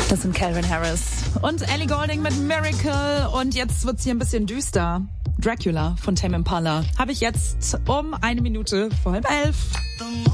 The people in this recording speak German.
Das sind Calvin Harris und Ellie Goulding mit Miracle. Und jetzt wird's hier ein bisschen düster. Dracula von Tame Impala habe ich jetzt um 1 Minute vor 10:30.